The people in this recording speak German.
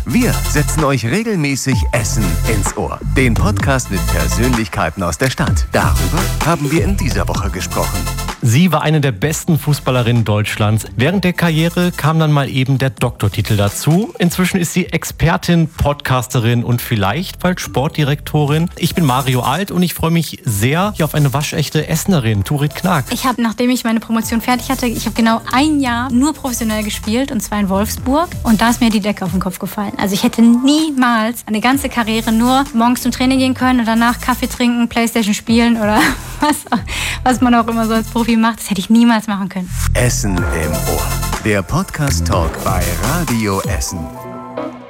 Wir setzen euch regelmäßig Essen ins Ohr. Den Podcast mit Persönlichkeiten aus der Stadt. Darüber haben wir in dieser Woche gesprochen. Sie war eine der besten Fußballerinnen Deutschlands. Während der Karriere kam dann mal eben der Doktortitel dazu. Inzwischen ist sie Expertin, Podcasterin und vielleicht bald Sportdirektorin. Ich bin Mario Alt und ich freue mich sehr hier auf eine waschechte Essenerin, Turit Knack. Nachdem ich meine Promotion fertig hatte, ich habe genau ein Jahr nur professionell gespielt, und zwar in Wolfsburg. Und da ist mir die Decke auf den Kopf gefallen. Also ich hätte niemals eine ganze Karriere nur morgens zum Training gehen können und danach Kaffee trinken, Playstation spielen oder was man auch immer so als Profi macht. Das hätte ich niemals machen können. Essen im Ohr. Der Podcast-Talk bei Radio Essen.